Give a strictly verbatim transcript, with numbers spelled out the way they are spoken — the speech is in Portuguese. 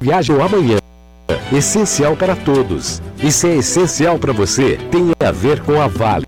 Viaje ao amanhã. Essencial para todos. E se é essencial para você, tem a ver com a Vale.